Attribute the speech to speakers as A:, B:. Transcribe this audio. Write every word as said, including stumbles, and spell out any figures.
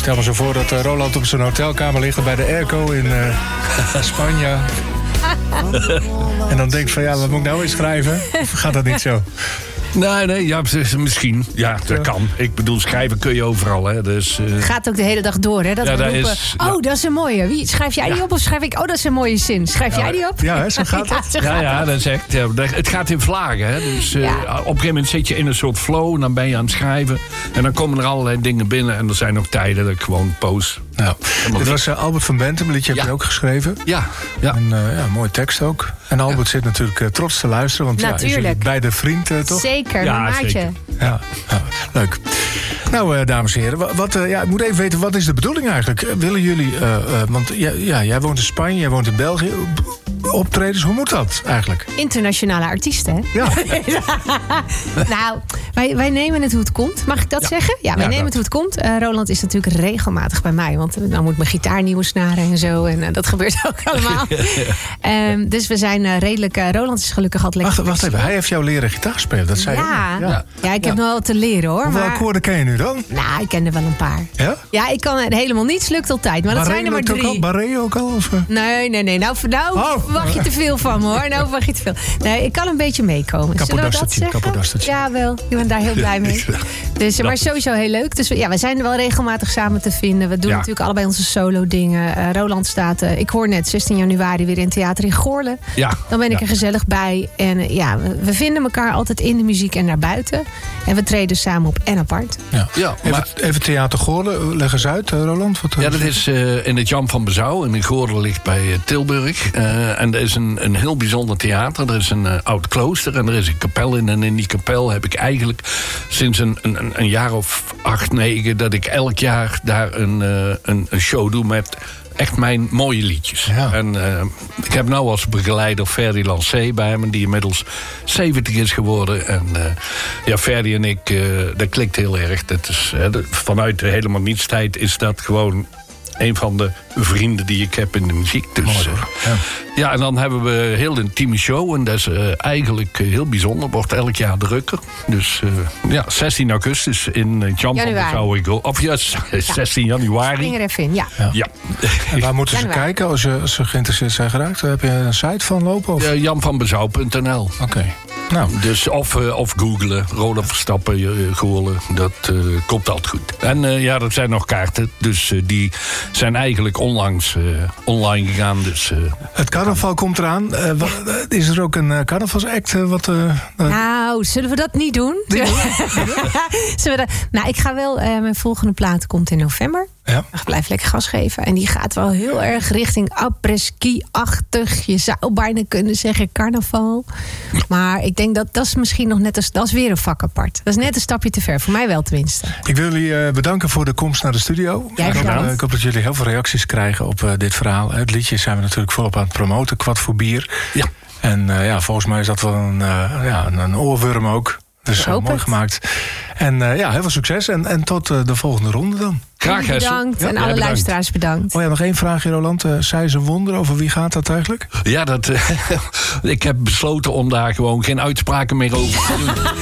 A: stel me zo voor dat uh, Roland op zijn hotelkamer ligt bij de airco in uh, Spanje. En dan denkt van ja, wat moet ik nou eens schrijven? Of gaat dat niet zo?
B: Nee, nee, ja, misschien. Ja, dat kan. Ik bedoel, schrijven kun je overal, hè. Dus, uh...
C: gaat ook de hele dag door, hè? Dat
B: ja,
C: we roepen,
B: is,
C: oh,
B: ja.
C: dat is een mooie. Wie, schrijf jij die ja. op of schrijf ik... Oh, dat is een mooie zin. Schrijf
A: ja,
C: jij die op?
A: Ja, hè, zo gaat het.
C: ja, zo
B: ja,
C: gaat
B: ja,
C: dat.
B: dat is echt... Ja, het gaat in vlagen, hè. Dus uh,
C: ja.
B: op een gegeven moment zit je in een soort flow... en dan ben je aan het schrijven. En dan komen er allerlei dingen binnen... en er zijn nog tijden dat ik gewoon post.
A: Nou, dit was uh, Albert van Bentem, een liedje heb
B: ja.
A: je ook geschreven.
B: Ja. ja.
A: En uh, ja, mooie tekst ook. En Albert ja. zit natuurlijk uh, trots te luisteren... want ja, is jullie bij de vriend, uh, toch?
C: Zeker,
B: ja,
C: mijn maatje.
B: Zeker.
A: Ja, ja, leuk. Nou, uh, dames en heren, wat, wat, uh, ja, ik moet even weten, wat is de bedoeling eigenlijk? Uh, willen jullie, uh, uh, want ja, ja, jij woont in Spanje, jij woont in België... optredens, hoe moet dat eigenlijk?
C: Internationale artiesten, hè?
A: Ja.
C: nou, wij, wij nemen het hoe het komt. Mag ik dat
B: ja.
C: zeggen? Ja, wij
B: ja,
C: nemen
B: dat.
C: het hoe het komt. Uh, Roland is natuurlijk regelmatig bij mij. Want dan moet mijn gitaar nieuwe snaren en zo. En uh, dat gebeurt ook allemaal. um, dus we zijn uh, redelijk... Uh, Roland is gelukkig altijd lekker...
A: Wacht, wacht even, hij heeft jou leren gitaar spelen, dat zei
C: ja.
A: je?
C: Ja. ja, ik heb
B: ja.
C: nog wel wat te leren, hoor.
A: Hoeveel
C: maar...
A: akkoorden ken je nu dan?
C: Nou, ik ken er wel een paar.
A: Ja?
C: Ja, ik kan het helemaal niets, lukt altijd. Maar dat
A: Barré
C: zijn er maar
A: ook
C: drie.
A: al? Barré ook al? Of?
C: Nee, nee, nee. Nou, nou
A: oh.
C: wacht je te veel van me, hoor. Nou wacht je te veel. Nee, ik kan een beetje meekomen. Zullen we dat zeggen?
A: Kapodastertje.
C: Ja, wel. Ik ben daar heel blij mee. Dus, maar sowieso heel leuk. Dus we, ja, we zijn er wel regelmatig samen te vinden. We doen
B: ja.
C: natuurlijk allebei onze solo dingen. Uh, Roland staat, uh, ik hoor net, zestien januari weer in theater in Goorlen.
B: Ja.
C: Dan ben ik
B: ja.
C: er gezellig bij. En uh, ja, we, we vinden elkaar altijd in de muziek en daarbuiten. En we treden samen op en apart.
A: Ja.
B: Ja,
A: even,
B: maar...
A: even Theater Goorlen, leg eens uit, uh, Roland. Wat, uh,
B: ja, dat is uh, in het Jan van Bezouw. En in Goorlen ligt bij uh, Tilburg. Uh, en dat is een, een heel bijzonder theater. Er is een uh, oud klooster en er is een kapel in. En in die kapel heb ik eigenlijk sinds een, een, een jaar of acht, negen... dat ik elk jaar daar een, uh, een, een show doe met... echt mijn mooie liedjes.
A: Ja.
B: En uh, ik heb nu als begeleider Ferdy Lancé bij me... die inmiddels zeventig is geworden. En uh, ja, Ferdy en ik, uh, dat klikt heel erg. Dat is, uh, de, vanuit de helemaal niets tijd is dat gewoon... een van de vrienden die ik heb in de muziek. Dus,
A: Mooi, hoor. Ja.
B: ja, en dan hebben we een heel intieme show. En dat is uh, eigenlijk uh, heel bijzonder. Wordt elk jaar drukker. Dus uh, ja, zestien augustus in uh, Jan van Bezouw. Ik Of ja, zestien januari.
C: Spring er even in, ja.
B: ja. ja.
A: En waar moeten ze
C: Januari.
A: kijken als, je, als ze geïnteresseerd zijn geraakt? Heb je een site van lopen? Of?
B: Uh, jan van bezouw punt n l.
A: Oké. Okay. Nou.
B: Dus of, uh, of googlen, Roland Verstappen, uh, Goorlen, dat uh, komt altijd goed. En uh, ja, dat zijn nog kaarten, dus uh, die zijn eigenlijk onlangs uh, online gegaan. Dus, uh,
A: het carnaval komt eraan. Uh, wat, is er ook een uh, carnavalsact? Uh, wat, uh, uh,
C: nou, zullen we dat niet doen?
A: Niet doen?
C: zullen we dat... Nou, ik ga wel... Uh, mijn volgende plaat komt in november.
A: Ja.
C: Ik blijf lekker gas geven. En die gaat wel heel erg richting après-ski-achtig. Je zou bijna kunnen zeggen carnaval. Maar ik denk dat dat is misschien nog net... Als, dat is weer een vak apart. Dat is net een stapje te ver. Voor mij wel tenminste.
A: Ik wil jullie uh, bedanken voor de komst naar de studio.
C: Jij
A: ik, hoop,
C: bedankt.
A: uh, ik hoop dat jullie heel veel reacties krijgen op uh, dit verhaal. Het liedje zijn we natuurlijk volop aan het promoten. Kwart voor bier.
B: ja.
A: En uh, ja, volgens mij is dat wel een, uh, ja, een, een oorworm ook. Dus uh, mooi
C: het.
A: gemaakt. En uh, ja, heel veel succes. En, en tot uh, de volgende ronde dan.
B: Graag, Hessel.
C: Bedankt.
B: Ja,
C: en
B: ja,
C: alle
B: bedankt.
C: luisteraars bedankt.
A: Oh ja, nog één vraagje, Roland. Uh, zij is een wonder. Over wie gaat dat eigenlijk?
B: Ja, dat, uh, ik heb besloten om daar gewoon geen uitspraken meer over te doen.